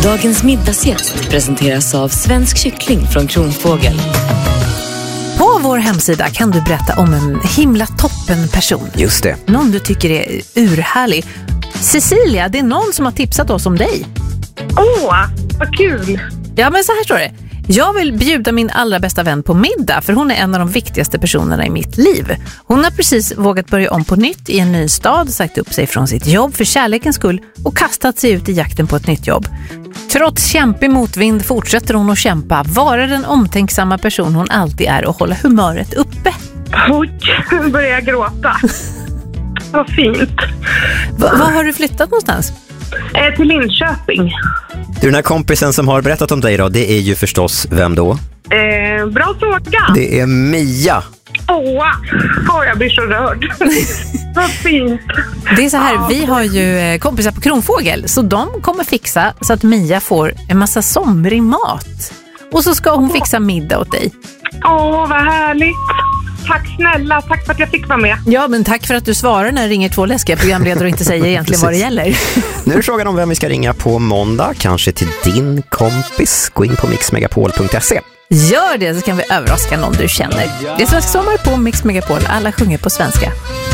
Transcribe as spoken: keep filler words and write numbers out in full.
Dagens middagsgäst presenteras av Svensk kyckling från Kronfågel. På vår hemsida kan du berätta om en himla toppen person. Just det. Någon du tycker är urhärlig. Cecilia, det är någon som har tipsat oss om dig. Åh, oh, vad kul! Ja, men så här står det. Jag vill bjuda min allra bästa vän på middag för hon är en av de viktigaste personerna i mitt liv. Hon har precis vågat börja om på nytt i en ny stad, sagt upp sig från sitt jobb för kärlekens skull och kastat sig ut i jakten på ett nytt jobb. Trots kämpig motvind fortsätter hon att kämpa, vara den omtänksamma person hon alltid är och hålla humöret uppe. Oj, nu börjar jag gråta. Vad fint. Va, vad har du flyttat någonstans? Eh, till Linköping. Du, den här kompisen som har berättat om dig då, det är ju förstås vem då? Eh, bra fråga. Det är Mia. Åh, oh, jag blir så rörd. Vad fint. Det är så här, vi har ju kompisar på Kronfågel så de kommer fixa så att Mia får en massa somrig mat. Och så ska hon fixa middag åt dig. Åh, oh, vad härligt. Tack snälla, tack för att jag fick vara med. Ja, men tack för att du svarar när det ringer två läskiga programledare och inte säger egentligen vad det gäller. Nu är det frågan om vem vi ska ringa på måndag. Kanske till din kompis. Gå in på mix megapol punkt se. Gör det så kan vi överraska någon du känner. Det är Svensk sommar på Mix Megapol. Alla sjunger på svenska.